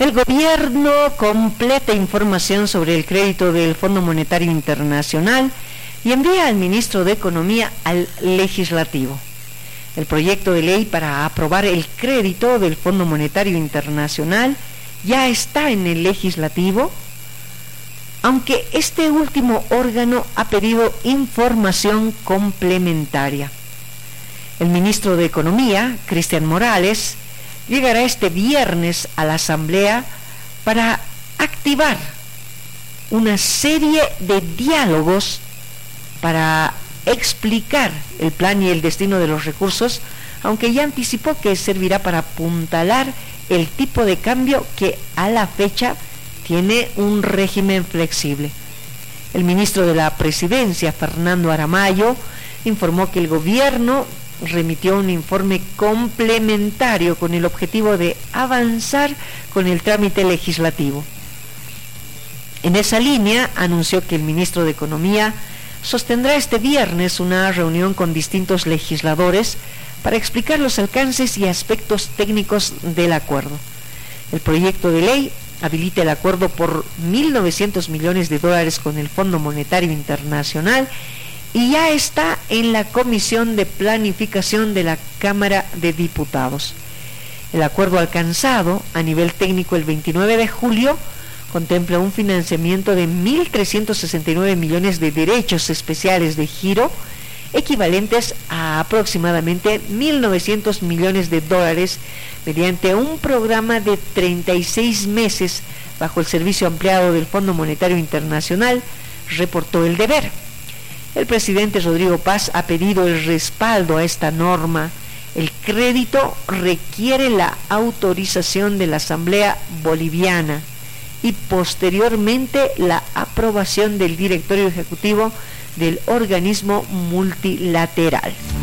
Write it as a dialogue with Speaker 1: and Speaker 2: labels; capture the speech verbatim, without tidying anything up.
Speaker 1: El gobierno completa información sobre el crédito del Fondo Monetario Internacional y envía al ministro de Economía al Legislativo. El proyecto de ley para aprobar el crédito del Fondo Monetario Internacional ya está en el Legislativo, aunque este último órgano ha pedido información complementaria. El ministro de Economía, Cristian Morales, llegará este viernes a la Asamblea para activar una serie de diálogos para explicar el plan y el destino de los recursos, aunque ya anticipó que servirá para apuntalar el tipo de cambio que a la fecha tiene un régimen flexible. El ministro de la Presidencia, Fernando Aramayo, informó que el gobierno remitió un informe complementario con el objetivo de avanzar con el trámite legislativo. En esa línea, anunció que el ministro de Economía sostendrá este viernes una reunión con distintos legisladores para explicar los alcances y aspectos técnicos del acuerdo. El proyecto de ley habilita el acuerdo por mil novecientos millones de dólares con el Fondo Monetario Internacional y ya está en la Comisión de Planificación de la Cámara de Diputados. El acuerdo alcanzado a nivel técnico el veintinueve de julio contempla un financiamiento de mil trescientos sesenta y nueve millones de derechos especiales de giro, equivalentes a aproximadamente mil novecientos millones de dólares, mediante un programa de treinta y seis meses bajo el servicio ampliado del Fondo Monetario Internacional, reportó El Deber. El presidente Rodrigo Paz ha pedido el respaldo a esta norma. El crédito requiere la autorización de la Asamblea Boliviana y posteriormente la aprobación del directorio ejecutivo del organismo multilateral.